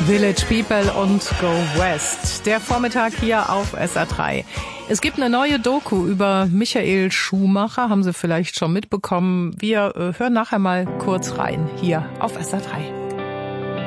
Village People und Go West. Der Vormittag hier auf SR3. Es gibt eine neue Doku über Michael Schumacher, haben Sie vielleicht schon mitbekommen. Wir hören nachher mal kurz rein hier auf SR3.